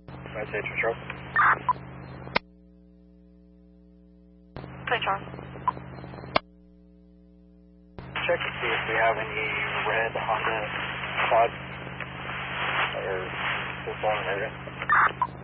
Message Patrol. Patrol. Check to see if we have any red Honda quads or full-blown area.